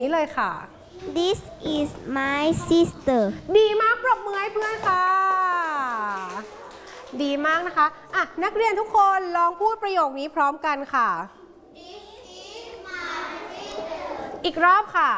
นี่เลยค่ะ This is my sister ดีมากปรบมือให้เพื่อนค่ะดีมากนะคะอ่ะนักเรียนทุกคนลองพูดประโยคนี้พร้อมกันค่ะ This is my sister อีกรอบค่ะ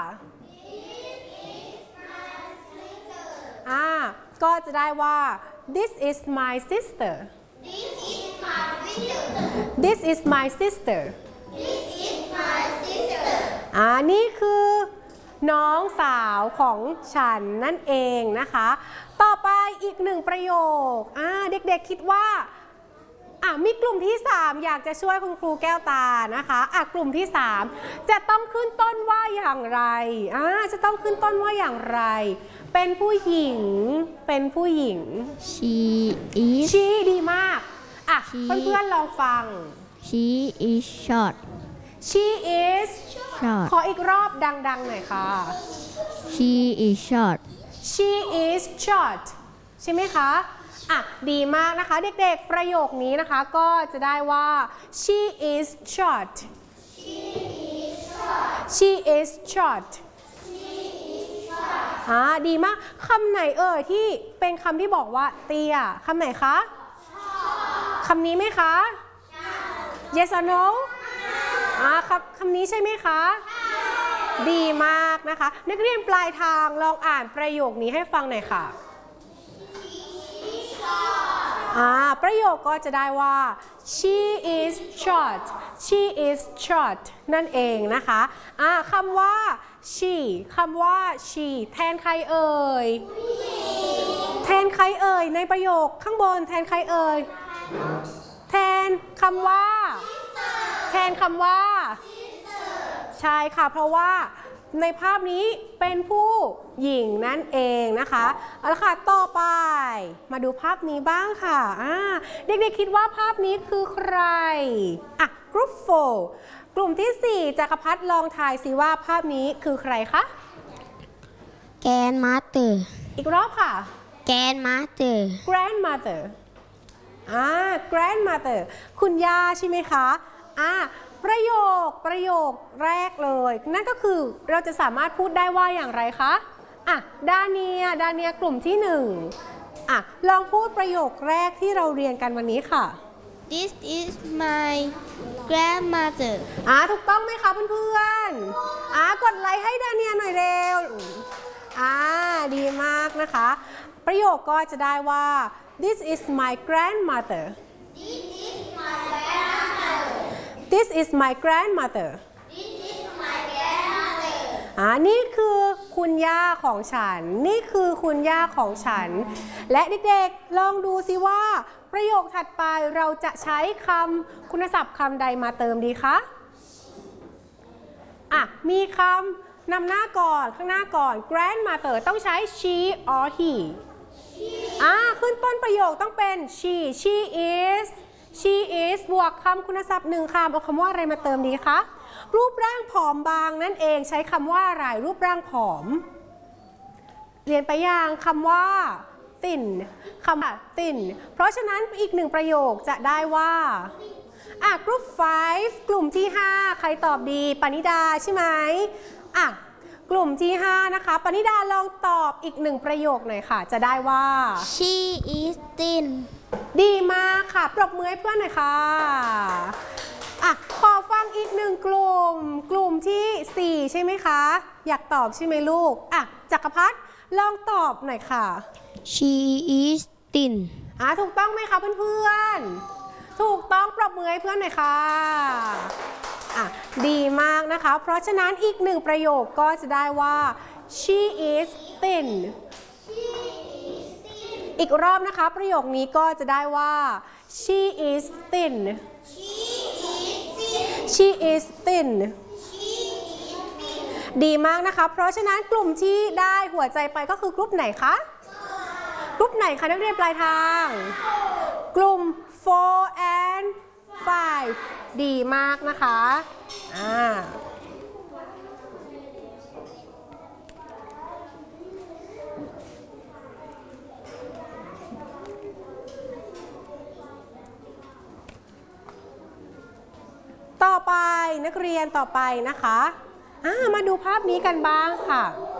ก็จะได้ว่า this is my sister This is my sister this is my sister This is my sister นี่คือน้องสาวของฉันนั่นเองนะคะต่อไปอีกหนึ่งประโยคเด็กๆคิดว่ามีกลุ่มที่3อยากจะช่วยคุณครูแก้วตานะคะกลุ่มที่3จะต้องขึ้นต้นว่าอย่างไรจะต้องขึ้นต้นว่าอย่างไรเป็นผู้หญิง She is she ดีมากเพื่อนๆลองฟัง She is short she is short ขออีกรอบดังๆหน่อยค่ะ She is short she is short ใช่ไหมคะดีมากนะคะเด็กๆประโยคนี้นะคะก็จะได้ว่า she is short she is short ดีมากคำไหนที่เป็นคำที่บอกว่าเตี้ยคำไหนคะคำนี้ไหมคะ yes or no คำนี้ใช่ไหมคะดีมากนะคะนักเรียนปลายทางลองอ่านประโยคนี้ให้ฟังหน่อยค่ะประโยคก็จะได้ว่า she is short she is short นั่นเองนะคะคำว่า she แทนใครเอ่ยแทนใครเอ่ยในประโยคข้างบนแทนใครเอ่ยแทนคำว่าใช่ค่ะเพราะว่าในภาพนี้เป็นผู้หญิงนั่นเองนะคะเอาละค่ะต่อไปมาดูภาพนี้บ้างค่ะเด็กๆคิดว่าภาพนี้คือใครกรุ๊ป4กลุ่มที่4จักรพัฒน์ลองทายสิว่าภาพนี้คือใครคะ Grandmother อีกรอบค่ะ Grandmother grandmother คุณย่าใช่ไหมคะประโยคแรกเลยนั่นก็คือเราจะสามารถพูดได้ว่าอย่างไรคะดาเนียกลุ่มที่1ลองพูดประโยคแรกที่เราเรียนกันวันนี้ค่ะ This is my grandmother ถูกต้องไหมคะเพื่อนๆกดไลค์ให้ดาเนียหน่อยเร็วดีมากนะคะประโยคก็จะได้ว่า This is my grandmother This is my grandmother นี่คือคุณย่าของฉันนี่คือคุณย่าของฉันและเด็กๆลองดูสิว่าประโยคถัดไปเราจะใช้คำคุณศัพท์คำใดมาเติมดีคะมีคำนำหน้าก่อนข้างหน้าก่อน grandmother ต้องใช้ she or he ขึ้นต้นประโยคต้องเป็น she is บวกคำคุณศัพท์1คำเอาคำว่าอะไรมาเติมดีคะรูปร่างผอมบางนั่นเองใช้คำว่าอะไรรูปร่างผอมเรียนไปยังคำว่า thin คำว่า thin เพราะฉะนั้นอีกหนึ่งประโยคจะได้ว่ากรุ๊ป5กลุ่มที่5ใครตอบดีปณิดาใช่ไหมกลุ่มที่5นะคะปณิดาลองตอบอีกหนึ่งประโยคหน่อยค่ะจะได้ว่า She is thin ดีมากค่ะปรบมือให้เพื่อนหน่อยค่ะขอฟังอีกหนึ่งกลุ่มที่4ใช่ไหมคะอยากตอบใช่ไหมลูกจักรพัฒน์ลองตอบหน่อยค่ะ She is thin ถูกต้องไหมคะเพื่อนๆถูกต้องปรบมือให้เพื่อนหน่อยค่ะดีมากนะคะเพราะฉะนั้นอีกหนึ่งประโยคก็จะได้ว่า she is thin อีกรอบนะคะประโยคนี้ก็จะได้ว่า she is thin she is thin ดีมากนะคะเพราะฉะนั้นกลุ่มที่ได้หัวใจไปก็คือกลุ่มไหนคะกลุ่มไหนคะนักเรียนปลายทางกลุ่ม4 and 5ดีมากนะคะต่อไปนักเรียนต่อไปนะคะมาดูภาพนี้กันบ้างค่ะ